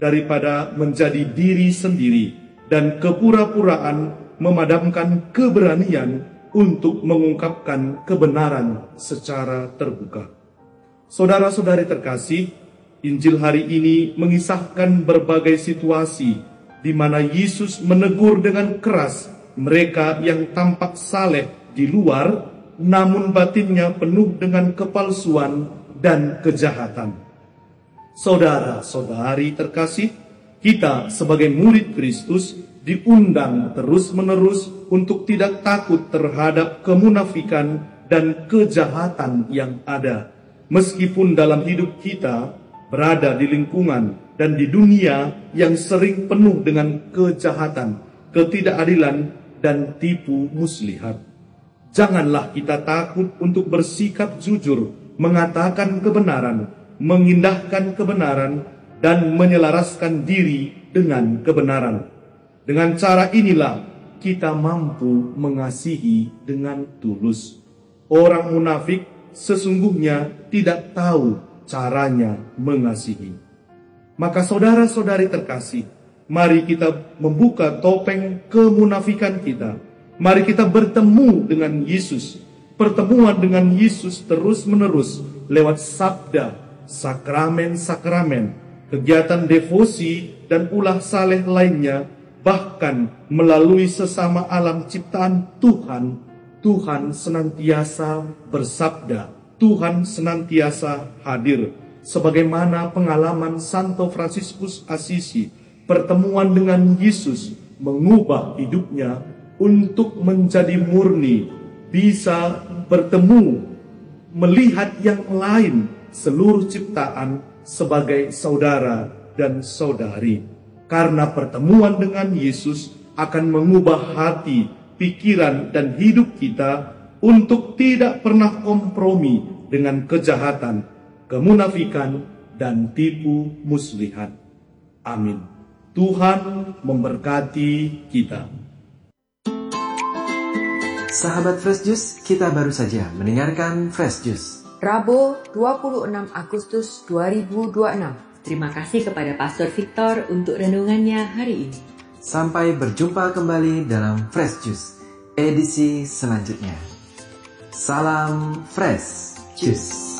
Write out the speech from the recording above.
daripada menjadi diri sendiri dan kepura-puraan memadamkan keberanian untuk mengungkapkan kebenaran secara terbuka. Saudara-saudari terkasih, Injil hari ini mengisahkan berbagai situasi di mana Yesus menegur dengan keras mereka yang tampak saleh di luar, namun batinnya penuh dengan kepalsuan dan kejahatan. Saudara-saudari terkasih, kita sebagai murid Kristus diundang terus-menerus untuk tidak takut terhadap kemunafikan dan kejahatan yang ada. Meskipun dalam hidup kita berada di lingkungan dan di dunia yang sering penuh dengan kejahatan, ketidakadilan, dan tipu muslihat. Janganlah kita takut untuk bersikap jujur, mengatakan kebenaran, mengindahkan kebenaran, dan menyelaraskan diri dengan kebenaran. Dengan cara inilah kita mampu mengasihi dengan tulus. Orang munafik sesungguhnya tidak tahu caranya mengasihi. Maka saudara-saudari terkasih, mari kita membuka topeng kemunafikan kita. Mari kita bertemu dengan Yesus. Pertemuan dengan Yesus terus-menerus lewat sabda, sakramen-sakramen, kegiatan devosi, dan ulah saleh lainnya, bahkan melalui sesama alam ciptaan Tuhan. Tuhan senantiasa bersabda, Tuhan senantiasa hadir. Sebagaimana pengalaman Santo Fransiskus Assisi, pertemuan dengan Yesus mengubah hidupnya untuk menjadi murni, bisa bertemu, melihat yang lain, seluruh ciptaan sebagai saudara dan saudari. Karena pertemuan dengan Yesus akan mengubah hati, pikiran, dan hidup kita untuk tidak pernah kompromi dengan kejahatan, kemunafikan, dan tipu muslihat. Amin. Tuhan memberkati kita. Sahabat Fresh Juice, kita baru saja mendengarkan Fresh Juice Rabu 26 Agustus 2026. Terima kasih kepada Pastor Victor untuk renungannya hari ini. Sampai berjumpa kembali dalam Fresh Juice edisi selanjutnya. Salam Fresh Juice.